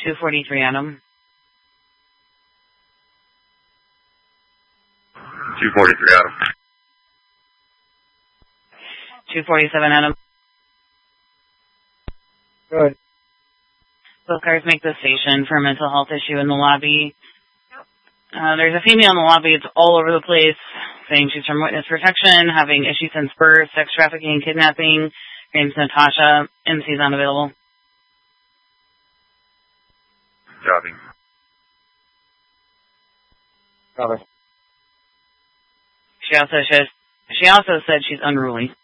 243 Adam. 243 Adam. 247 Adam. Good. Both cars make the station for a mental health issue in the lobby. There's a female in the lobby. It's all over the place, saying she's from witness protection, having issues since birth, sex trafficking, kidnapping. Her name's Natasha. MC's unavailable. Copy. Copy. She also said she's unruly.